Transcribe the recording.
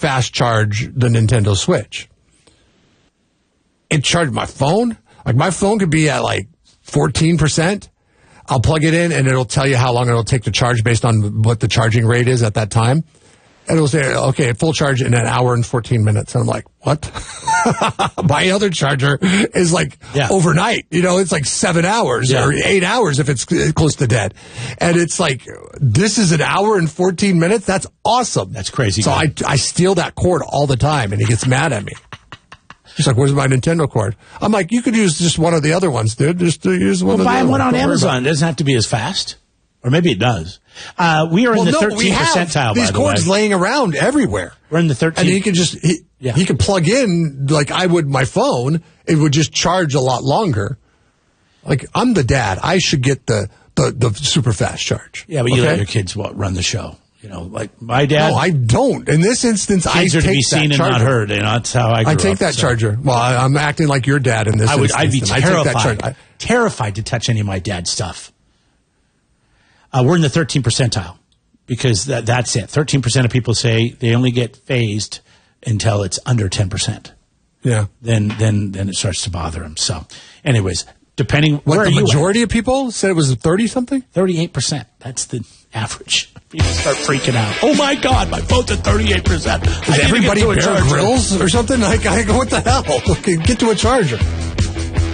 fast charge the Nintendo Switch. It charged my phone. Like, my phone could be at, 14%. I'll plug it in, and it'll tell you how long it'll take to charge based on what the charging rate is at that time. And it'll say, okay, full charge in an hour and 14 minutes. And I'm like, what? My other charger is overnight. It's 7 hours or 8 hours if it's close to dead. And it's this is an hour and 14 minutes? That's awesome. That's crazy. So I steal that cord all the time, and he gets mad at me. He's like, where's my Nintendo cord? I'm like, you could use just one of the other ones, dude. Just use one of the other ones. Buy one on Amazon. It doesn't have to be as fast. Or maybe it does. We are in the 13th percentile, these cords laying around everywhere. We're in the 13th. And he can just, he could plug in like I would my phone. It would just charge a lot longer. Like, I'm the dad. I should get the super fast charge. Yeah, but you let your kids run the show. Like my dad. No, I don't. In this instance, I take that charger. Kids are to be seen and not heard. That's how I grew up. I take that charger. Well, I'm acting like your dad in this instance. I'd be terrified to touch any of my dad's stuff. We're in the 13th percentile because that's it. 13% of people say they only get phased until it's under 10%. Yeah. Then it starts to bother them. So, anyways, depending. What, the majority of people said it was 30-something? 38%. That's the average. People start freaking out. Oh my God, my phone's at 38%. Does everybody Bear Grylls or something? I go, what the hell? Get to a charger.